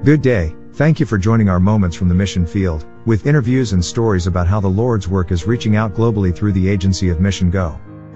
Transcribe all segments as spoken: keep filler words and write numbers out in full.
Good day, thank you for joining our Moments from the Mission Field, with interviews and stories about how the Lord's work is reaching out globally through the agency of Mission Go.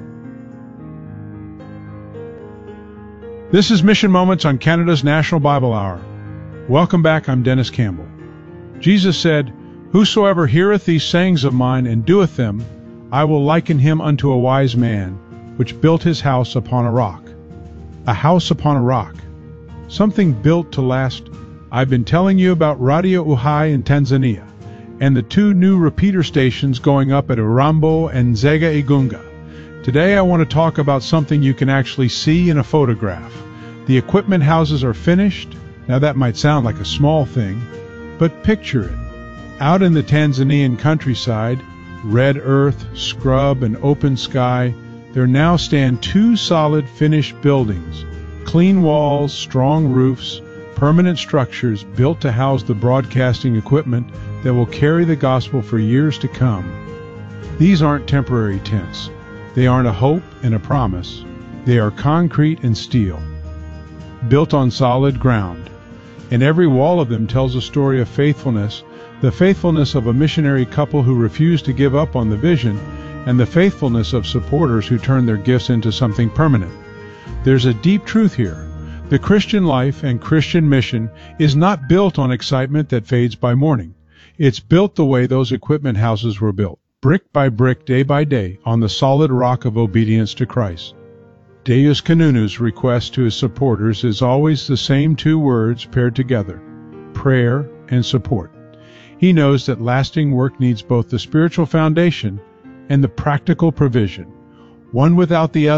This is Mission Moments on Canada's National Bible Hour. Welcome back, I'm Dennis Campbell. Jesus said, "Whosoever heareth these sayings of mine and doeth them, I will liken him unto a wise man, which built his house upon a rock." A house upon a rock. Something built to last. I've been telling you about Radio Uhai in Tanzania, and the two new repeater stations going up at Urambo and Nzega Igunga. Today I want to talk about something you can actually see in a photograph. The equipment houses are finished. Now that might sound like a small thing, but picture it. Out in the Tanzanian countryside, red earth, scrub, and open sky, there now stand two solid finished buildings, clean walls, strong roofs, permanent structures built to house the broadcasting equipment that will carry the gospel for years to come. These aren't temporary tents. They aren't a hope and a promise. They are concrete and steel, built on solid ground. And every wall of them tells a story of faithfulness, the faithfulness of a missionary couple who refused to give up on the vision, and the faithfulness of supporters who turn their gifts into something permanent. There's a deep truth here. The Christian life and Christian mission is not built on excitement that fades by morning. It's built the way those equipment houses were built, brick by brick, day by day, on the solid rock of obedience to Christ. Deus Canunu's request to his supporters is always the same two words paired together: prayer and support. He knows that lasting work needs both the spiritual foundation and the practical provision. One without the other